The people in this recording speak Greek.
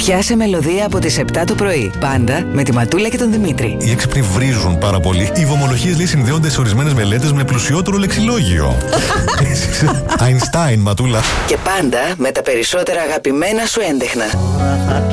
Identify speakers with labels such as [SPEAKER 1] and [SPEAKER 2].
[SPEAKER 1] Πιάσε μελωδία από τις 7 το πρωί. Πάντα με τη Ματούλα και τον Δημήτρη.
[SPEAKER 2] Οι έξυπνοι βρίζουν πάρα πολύ. Οι βομολογίες λέει συνδέονται σε ορισμένες μελέτες με πλουσιότερο λεξιλόγιο. Αϊνστάιν, Ματούλα.
[SPEAKER 1] Και πάντα με τα περισσότερα αγαπημένα σου έντεχνα.